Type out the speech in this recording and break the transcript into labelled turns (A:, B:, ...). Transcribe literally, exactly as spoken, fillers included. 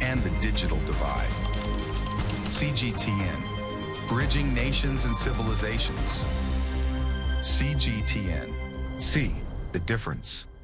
A: and the digital divide. C G T N, bridging nations and civilizations. C G T N, see the difference.